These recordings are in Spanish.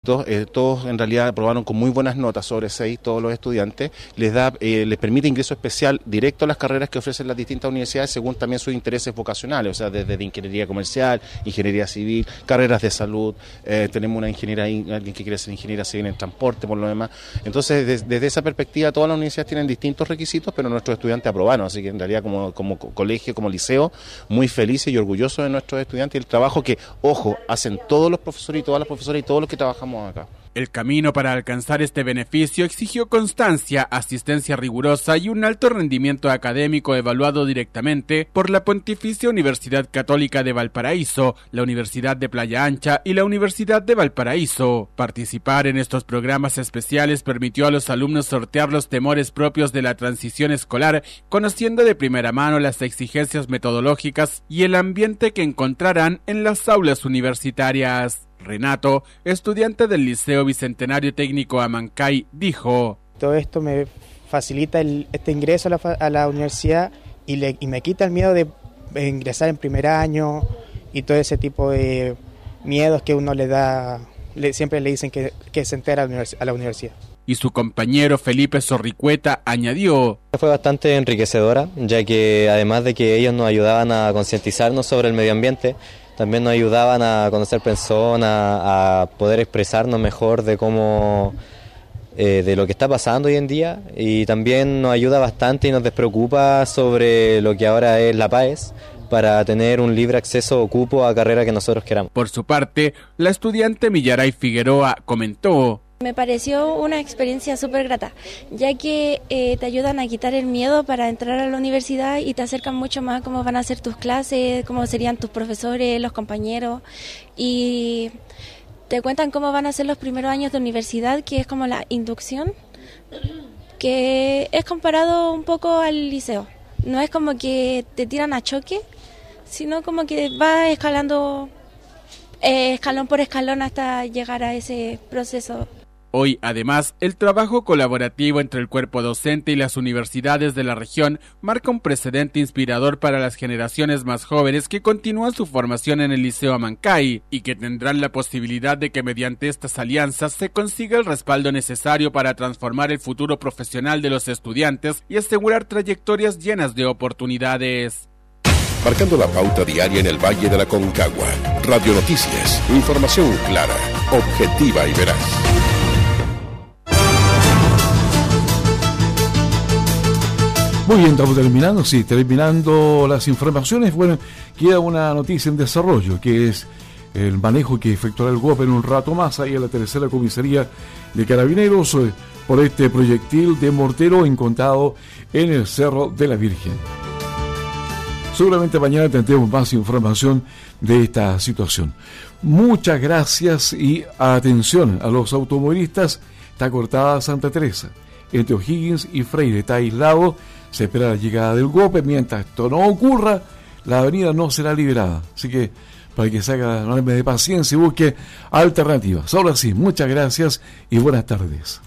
requisitos, todos en realidad aprobaron con muy buenas notas, sobre 6 todos los estudiantes, les permite ingreso especial directo a las carreras que ofrecen las distintas universidades según también sus intereses vocacionales, o sea, desde ingeniería comercial, ingeniería civil, carreras de salud, tenemos una ingeniera, alguien que quiere ser ingeniera civil en transporte, por lo demás. Entonces, desde esa perspectiva, todas las universidades tienen distintos requisitos, pero nuestros estudiantes aprobaron, así que en realidad como colegio, como liceo, muy felices y orgullosos de nuestros estudiantes y el trabajo que, ojo, hacen todos los profesores y todas las profesoras y todos los que trabajamos acá. El camino para alcanzar este beneficio exigió constancia, asistencia rigurosa y un alto rendimiento académico evaluado directamente por la Pontificia Universidad Católica de Valparaíso, la Universidad de Playa Ancha y la Universidad de Valparaíso. Participar en estos programas especiales permitió a los alumnos sortear los temores propios de la transición escolar, conociendo de primera mano las exigencias metodológicas y el ambiente que encontrarán en las aulas universitarias. Renato, estudiante del Liceo Bicentenario Técnico Amancay, dijo: todo esto me facilita este ingreso a la universidad y me quita el miedo de ingresar en primer año y todo ese tipo de miedos que uno le da, siempre le dicen que se entera a la universidad. Y su compañero Felipe Zorricueta añadió: fue bastante enriquecedora, ya que además de que ellos nos ayudaban a concientizarnos sobre el medio ambiente, también nos ayudaban a conocer personas, a poder expresarnos mejor de cómo, de lo que está pasando hoy en día, y también nos ayuda bastante y nos despreocupa sobre lo que ahora es la PAES, para tener un libre acceso o cupo a carrera que nosotros queramos. Por su parte, la estudiante Millaray Figueroa comentó: me pareció una experiencia súper grata, ya que te ayudan a quitar el miedo para entrar a la universidad y te acercan mucho más a cómo van a ser tus clases, cómo serían tus profesores, los compañeros, y te cuentan cómo van a ser los primeros años de universidad, que es como la inducción, que es comparado un poco al liceo. No es como que te tiran a choque, sino como que vas escalando escalón por escalón hasta llegar a ese proceso. Hoy, además, el trabajo colaborativo entre el cuerpo docente y las universidades de la región marca un precedente inspirador para las generaciones más jóvenes que continúan su formación en el Liceo Amancay y que tendrán la posibilidad de que mediante estas alianzas se consiga el respaldo necesario para transformar el futuro profesional de los estudiantes y asegurar trayectorias llenas de oportunidades. Marcando la pauta diaria en el Valle de la Concagua. Radio Noticias, información clara, objetiva y veraz. Muy bien, estamos terminando las informaciones. Bueno, queda una noticia en desarrollo, que es el manejo que efectuará el GOP en un rato más ahí en la tercera comisaría de Carabineros por este proyectil de mortero encontrado en el Cerro de la Virgen. Seguramente mañana tendremos más información de esta situación. Muchas gracias y atención a los automovilistas. Está cortada Santa Teresa. Entre O'Higgins y Freire está aislado. Se espera la llegada del GOPE. Mientras esto no ocurra, la avenida no será liberada. Así que para que se haga una de paciencia y busque alternativas. Ahora sí, muchas gracias y buenas tardes.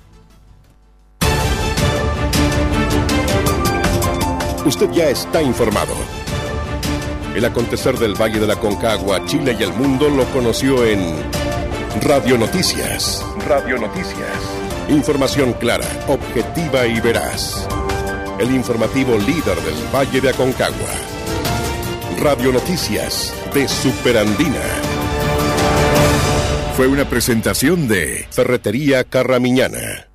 Usted ya está informado. El acontecer del Valle de la Concagua, Chile y el mundo lo conoció en Radio Noticias. Radio Noticias. Información clara, objetiva y veraz. El informativo líder del Valle de Aconcagua. Radio Noticias de Superandina. Fue una presentación de Ferretería Carramiñana.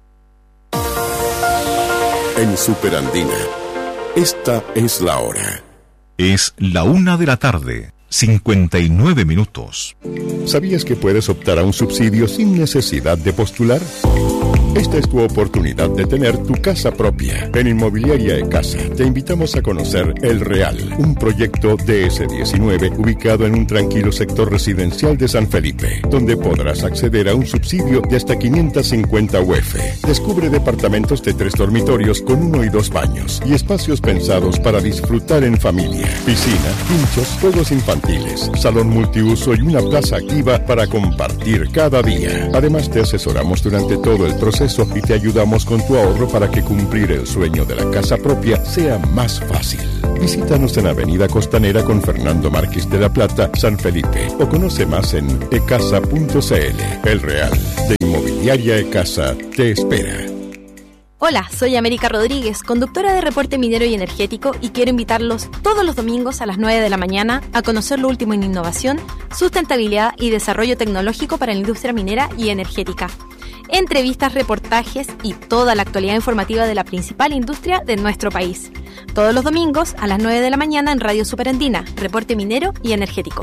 En Superandina, esta es la hora. Es la 1:00 59 minutos. ¿Sabías que puedes optar a un subsidio sin necesidad de postular? Esta es tu oportunidad de tener tu casa propia. En Inmobiliaria de Casa te invitamos a conocer El Real, un proyecto DS19 ubicado en un tranquilo sector residencial de San Felipe, donde podrás acceder a un subsidio de hasta 550 UF. Descubre departamentos de 3 dormitorios con 1 y 2 baños y espacios pensados para disfrutar en familia. Piscina, pinchos, juegos infantiles, salón multiuso y una plaza activa para compartir cada día. Además te asesoramos durante todo el proceso proceso y te ayudamos con tu ahorro para que cumplir el sueño de la casa propia sea más fácil. Visítanos en Avenida Costanera con Fernando Márquez de la Plata, San Felipe, o conoce más en ecasa.cl. El Real de Inmobiliaria Ecasa te espera. Hola, soy América Rodríguez, conductora de Reporte Minero y Energético, y quiero invitarlos todos los domingos a las 9 de la mañana a conocer lo último en innovación, sustentabilidad y desarrollo tecnológico para la industria minera y energética. Entrevistas, reportajes y toda la actualidad informativa de la principal industria de nuestro país. Todos los domingos a las 9 de la mañana en Radio Superandina, Reporte Minero y Energético.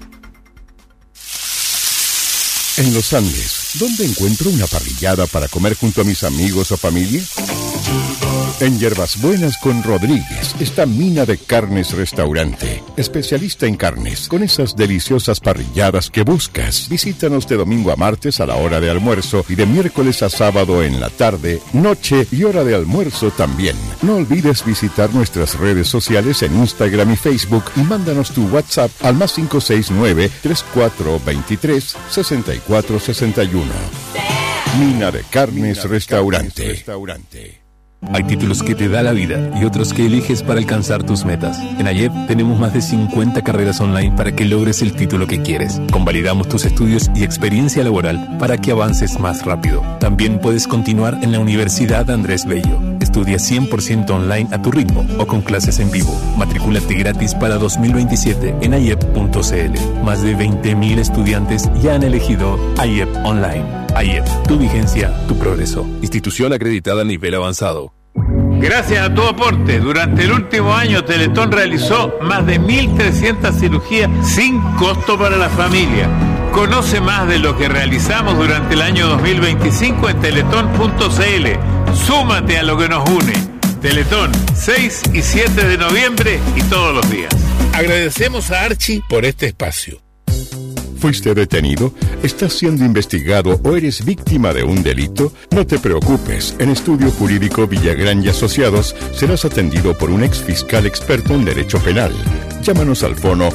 En los Andes, ¿dónde encuentro una parrillada para comer junto a mis amigos o familia? En Hierbas Buenas con Rodríguez está Mina de Carnes Restaurante, especialista en carnes, con esas deliciosas parrilladas que buscas. Visítanos de domingo a martes a la hora de almuerzo y de miércoles a sábado en la tarde, noche y hora de almuerzo también. No olvides visitar nuestras redes sociales en Instagram y Facebook y mándanos tu WhatsApp al +569 3423 6461. Mina de Carnes Restaurante. Hay títulos que te da la vida y otros que eliges para alcanzar tus metas. En AYEP tenemos más de 50 carreras online para que logres el título que quieres. Convalidamos tus estudios y experiencia laboral para que avances más rápido. También puedes continuar en la Universidad Andrés Bello. Estudia 100% online a tu ritmo o con clases en vivo. Matricúlate gratis para 2027 en ayep.cl. Más de 20.000 estudiantes ya han elegido AYEP Online. AYEP, tu vigencia, tu progreso. Institución acreditada a nivel avanzado. Gracias a tu aporte, durante el último año Teletón realizó más de 1.300 cirugías sin costo para la familia. Conoce más de lo que realizamos durante el año 2025 en teletón.cl. Súmate a lo que nos une. Teletón, 6 y 7 de noviembre y todos los días. Agradecemos a Archie por este espacio. ¿Fuiste detenido? ¿Estás siendo investigado o eres víctima de un delito? No te preocupes. En Estudio Jurídico Villagrán y Asociados serás atendido por un exfiscal experto en derecho penal. Llámanos al fono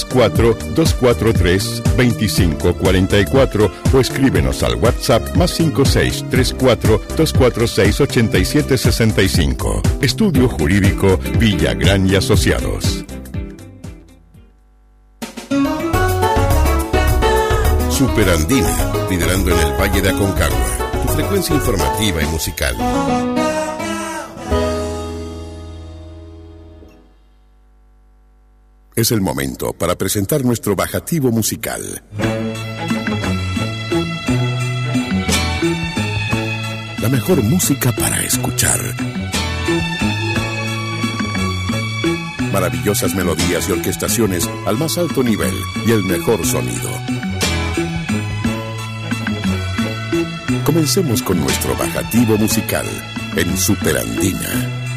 34-243-2544 o escríbenos al WhatsApp +56 34-246-8765. Estudio Jurídico Villagrán y Asociados. Superandina, liderando en el Valle de Aconcagua, tu frecuencia informativa y musical. Es el momento para presentar nuestro bajativo musical. La mejor música para escuchar. Maravillosas melodías y orquestaciones al más alto nivel y el mejor sonido. Comencemos con nuestro bajativo musical en Superandina.